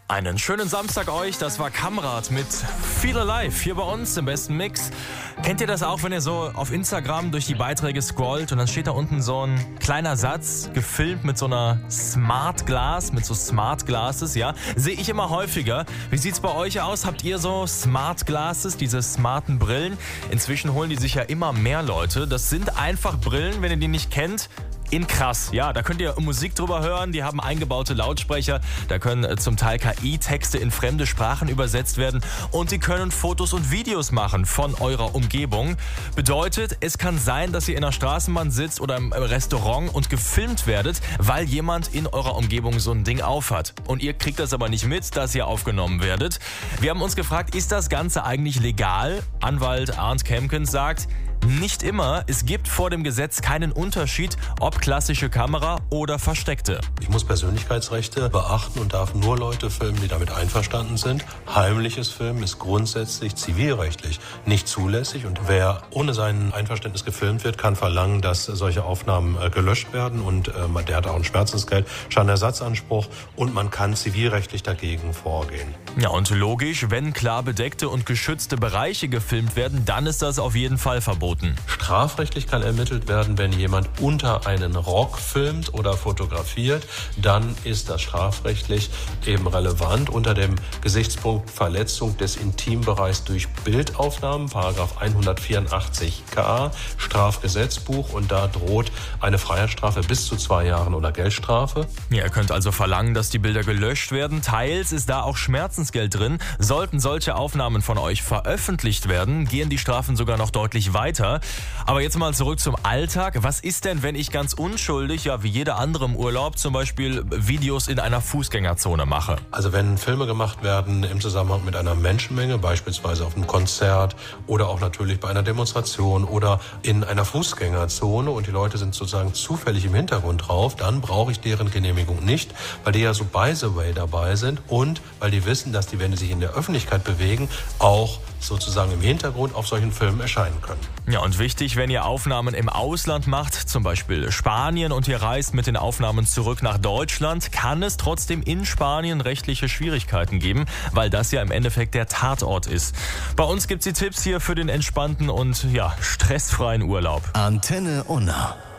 Einen schönen Samstag euch, das war Kamrat mit Feel Alive hier bei uns im besten Mix. Kennt ihr das auch, wenn ihr so auf Instagram durch die Beiträge scrollt und dann steht da unten so ein kleiner Satz, gefilmt mit so einer Smart Glass, mit so Smart Glasses, ja? Sehe ich immer häufiger. Wie sieht's bei euch aus? Habt ihr so Smart Glasses, diese smarten Brillen? Inzwischen holen die sich ja immer mehr Leute. Das sind einfach Brillen, wenn ihr die nicht kennt. In krass, ja, da könnt ihr Musik drüber hören, die haben eingebaute Lautsprecher, da können zum Teil KI-Texte in fremde Sprachen übersetzt werden und die können Fotos und Videos machen von eurer Umgebung. Bedeutet, es kann sein, dass ihr in einer Straßenbahn sitzt oder im Restaurant und gefilmt werdet, weil jemand in eurer Umgebung so ein Ding aufhat. Und ihr kriegt das aber nicht mit, dass ihr aufgenommen werdet. Wir haben uns gefragt, ist das Ganze eigentlich legal? Anwalt Arndt Kemkens sagt, nicht immer. Es gibt vor dem Gesetz keinen Unterschied, ob klassische Kamera oder versteckte. Ich muss Persönlichkeitsrechte beachten und darf nur Leute filmen, die damit einverstanden sind. Heimliches Filmen ist grundsätzlich zivilrechtlich nicht zulässig und wer ohne sein Einverständnis gefilmt wird, kann verlangen, dass solche Aufnahmen gelöscht werden und der hat auch ein Schmerzensgeld, Schadenersatzanspruch und man kann zivilrechtlich dagegen vorgehen. Ja, und logisch, wenn klar bedeckte und geschützte Bereiche gefilmt werden, dann ist das auf jeden Fall verboten. Strafrechtlich kann ermittelt werden, wenn jemand unter einen Rock filmt oder fotografiert, dann ist das strafrechtlich eben relevant unter dem Gesichtspunkt Verletzung des Intimbereichs durch Bildaufnahmen, Paragraph 184k Strafgesetzbuch und da droht eine Freiheitsstrafe bis zu 2 Jahren oder Geldstrafe. Ja, ihr könnt also verlangen, dass die Bilder gelöscht werden. Teils ist da auch Schmerzensgeld drin. Sollten solche Aufnahmen von euch veröffentlicht werden, gehen die Strafen sogar noch deutlich weiter. Aber jetzt mal zurück zum Alltag. Was ist denn, wenn ich ganz unschuldig, ja wie jeder andere im Urlaub, zum Beispiel Videos in einer Fußgängerzone mache? Also wenn Filme gemacht werden im Zusammenhang mit einer Menschenmenge, beispielsweise auf einem Konzert oder auch natürlich bei einer Demonstration oder in einer Fußgängerzone und die Leute sind sozusagen zufällig im Hintergrund drauf, dann brauche ich deren Genehmigung nicht, weil die ja so by the way dabei sind und weil die wissen, dass die, wenn die sich in der Öffentlichkeit bewegen, auch sozusagen im Hintergrund auf solchen Filmen erscheinen können. Ja, und wichtig, wenn ihr Aufnahmen im Ausland macht, zum Beispiel Spanien, und ihr reist mit den Aufnahmen zurück nach Deutschland, kann es trotzdem in Spanien rechtliche Schwierigkeiten geben, weil das ja im Endeffekt der Tatort ist. Bei uns gibt's die Tipps hier für den entspannten und stressfreien Urlaub. Antenne Unna.